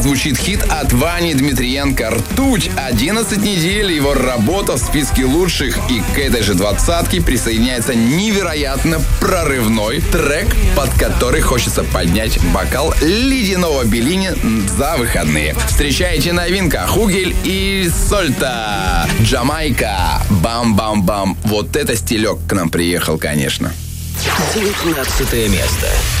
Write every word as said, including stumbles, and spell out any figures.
Звучит хит от Вани Дмитриенко «Ртуть». одиннадцать недель его работа в списке лучших. И к этой же двадцатке присоединяется невероятно прорывной трек, под который хочется поднять бокал ледяного Беллини за выходные. Встречайте новинка Хугель и Сольта. Джамайка. Бам-бам-бам. Вот это стилек к нам приехал, конечно. девятнадцатое место.